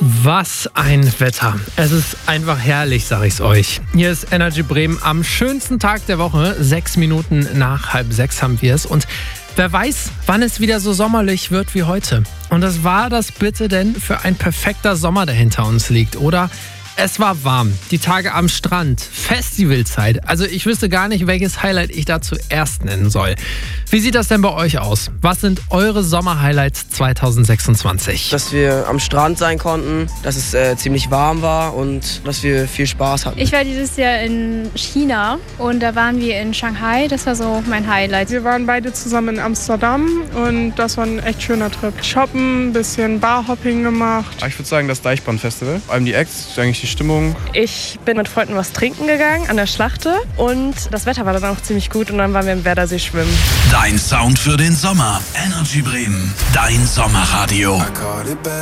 Was ein Wetter. Es ist einfach herrlich, sag ich's euch. Hier ist Energy Bremen am schönsten Tag der Woche. 6 Minuten nach 5:30 haben wir es. Und wer weiß, wann es wieder so sommerlich wird wie heute. Und das war das bitte denn für ein perfekter Sommer, der hinter uns liegt, oder? Es war warm, die Tage am Strand, Festivalzeit. Also ich wüsste gar nicht, welches Highlight ich da zuerst nennen soll. Wie sieht das denn bei euch aus? Was sind eure Sommerhighlights 2026? Dass wir am Strand sein konnten, dass es ziemlich warm war und dass wir viel Spaß hatten. Ich war dieses Jahr in China und da waren wir in Shanghai. Das war so mein Highlight. Wir waren beide zusammen in Amsterdam und das war ein echt schöner Trip. Shoppen, ein bisschen Barhopping gemacht. Ich würde sagen, das Deichbrand-Festival. Vor allem die Acts, eigentlich die Stimmung. Ich bin mit Freunden was trinken gegangen an der Schlachte und das Wetter war dann auch ziemlich gut und dann waren wir im Werdersee schwimmen. Dein Sound für den Sommer. Energy Bremen. Dein Sommerradio.